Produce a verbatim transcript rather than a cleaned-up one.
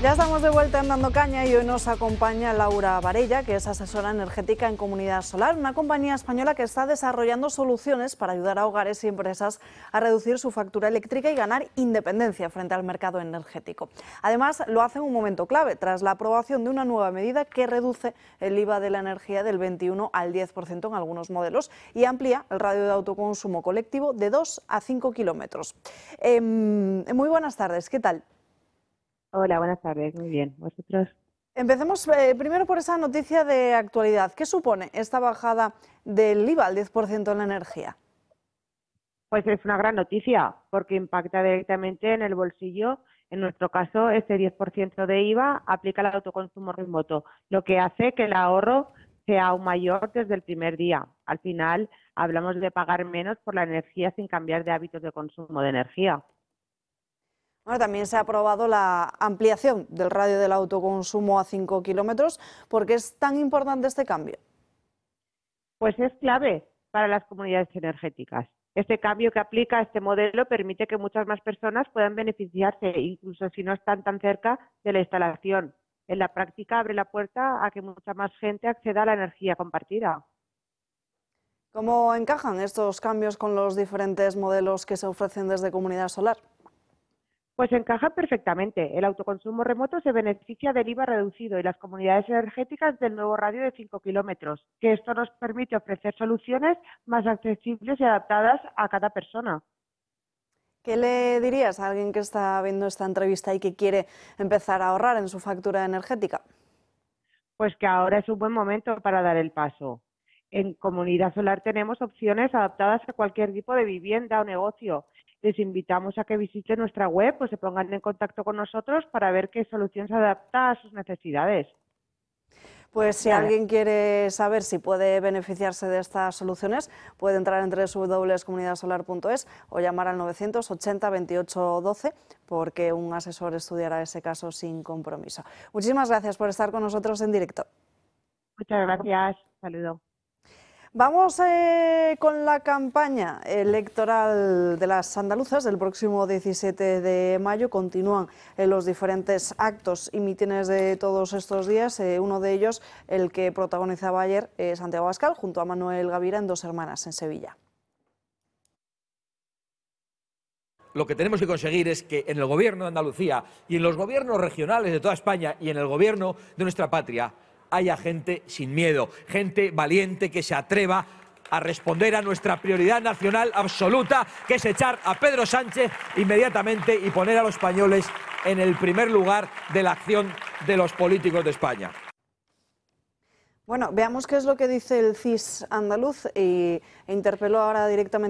Ya estamos de vuelta en Dando Caña y hoy nos acompaña Laura Varella, que es asesora energética en Comunidad Solar, una compañía española que está desarrollando soluciones para ayudar a hogares y empresas a reducir su factura eléctrica y ganar independencia frente al mercado energético. Además, lo hace en un momento clave, tras la aprobación de una nueva medida que reduce el I V A de la energía del veintiuno al diez por ciento en algunos modelos y amplía el radio de autoconsumo colectivo de dos a cinco kilómetros. Eh, muy buenas tardes, ¿qué tal? Hola, buenas tardes. Muy bien. ¿Vosotros? Empecemos eh, primero por esa noticia de actualidad. ¿Qué supone esta bajada del I V A al diez por ciento en la energía? Pues es una gran noticia porque impacta directamente en el bolsillo. En nuestro caso, este diez por ciento de I V A aplica al autoconsumo remoto, lo que hace que el ahorro sea aún mayor desde el primer día. Al final, hablamos de pagar menos por la energía sin cambiar de hábitos de consumo de energía. Bueno, también se ha aprobado la ampliación del radio del autoconsumo a cinco kilómetros. ¿Por qué es tan importante este cambio? Pues es clave para las comunidades energéticas. Este cambio que aplica este modelo permite que muchas más personas puedan beneficiarse, incluso si no están tan cerca de la instalación. En la práctica abre la puerta a que mucha más gente acceda a la energía compartida. ¿Cómo encajan estos cambios con los diferentes modelos que se ofrecen desde Comunidad Solar? Pues encaja perfectamente. El autoconsumo remoto se beneficia del I V A reducido y las comunidades energéticas del nuevo radio de cinco kilómetros, que esto nos permite ofrecer soluciones más accesibles y adaptadas a cada persona. ¿Qué le dirías a alguien que está viendo esta entrevista y que quiere empezar a ahorrar en su factura energética? Pues que ahora es un buen momento para dar el paso. En Comunidad Solar tenemos opciones adaptadas a cualquier tipo de vivienda o negocio. Les invitamos a que visiten nuestra web o se pongan en contacto con nosotros para ver qué solución se adapta a sus necesidades. Pues si alguien quiere saber si puede beneficiarse de estas soluciones, puede entrar en doble u doble u doble u punto comunidad solar punto es o llamar al novecientos ochenta veintiocho doce porque un asesor estudiará ese caso sin compromiso. Muchísimas gracias por estar con nosotros en directo. Muchas gracias. Saludo. Vamos eh, con la campaña electoral de las andaluzas del próximo diecisiete de mayo. Continúan eh, los diferentes actos y mítines de todos estos días. Eh, uno de ellos, el que protagonizaba ayer eh, Santiago Abascal, junto a Manuel Gavira en Dos Hermanas, en Sevilla. Lo que tenemos que conseguir es que en el gobierno de Andalucía y en los gobiernos regionales de toda España y en el gobierno de nuestra patria haya gente sin miedo, gente valiente que se atreva a responder a nuestra prioridad nacional absoluta, que es echar a Pedro Sánchez inmediatamente y poner a los españoles en el primer lugar de la acción de los políticos de España. Bueno, veamos qué es lo que dice el C I S andaluz y, e interpeló ahora directamente